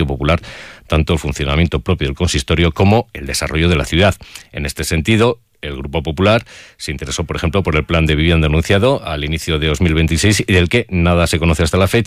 Partido Popular tanto el funcionamiento propio del consistorio como el desarrollo de la ciudad. En este sentido, el Grupo Popular se interesó, por ejemplo, por el plan de vivienda anunciado al inicio de 2026 y del que nada se conoce hasta la fecha.